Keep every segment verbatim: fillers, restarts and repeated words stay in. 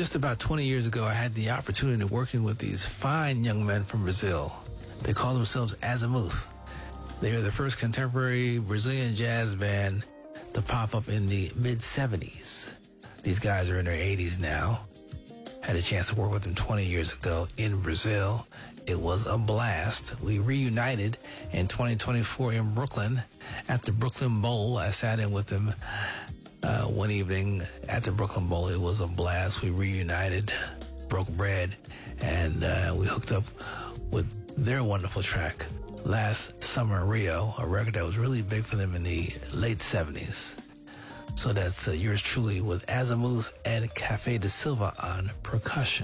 just about twenty years ago, I had the opportunity of working with these fine young men from Brazil. They call themselves Azimuth. They are the first contemporary Brazilian jazz band to pop up in the mid seventies. These guys are in their eighties now. Had a chance to work with them twenty years ago in Brazil. It was a blast. We reunited in twenty twenty-four in Brooklyn at the Brooklyn Bowl. I sat in with them uh, one evening at the Brooklyn Bowl. It was a blast. We reunited, broke bread, and uh, we hooked up with their wonderful track, Last Summer in Rio, a record that was really big for them in the late seventies. So that's uh, yours truly with Azimuth and Cafe de Silva on percussion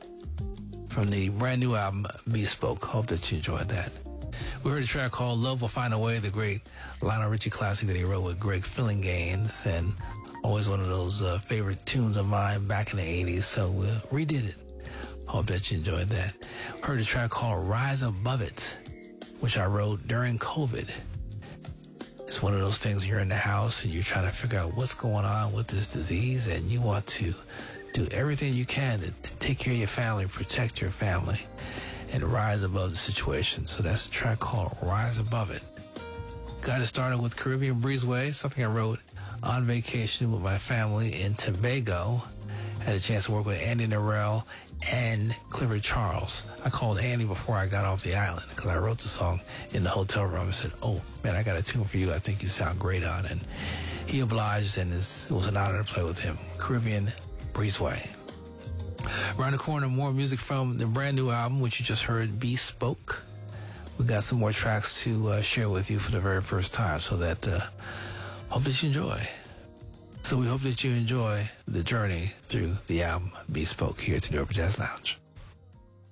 from the brand new album Bespoke. Hope that you enjoyed that. We heard a track called Love Will Find a Way, the great Lionel Richie classic that he wrote with Greg Fillinganes, and always one of those uh, favorite tunes of mine back in the eighties, so we redid it. Hope that you enjoyed that. Heard a track called Rise Above It, which I wrote during COVID. It's one of those things, you're in the house and you're trying to figure out what's going on with this disease, and you want to do everything you can to, to take care of your family, protect your family, and rise above the situation. So that's a track called Rise Above It. Got it started with Caribbean Breezeway, something I wrote on vacation with my family in Tobago. Had a chance to work with Andy Narell and Clifford Charles. I called Andy before I got off the island because I wrote the song in the hotel room and said, oh, man, I got a tune for you I think you sound great on. And he obliged, and it was an honor to play with him. Caribbean Breezeway. Around the corner, more music from the brand new album, which you just heard, Bespoke. We got some more tracks to uh, share with you for the very first time, so that uh, hope that you enjoy. So we hope that you enjoy the journey through the album Bespoke here at the New York Jazz Lounge.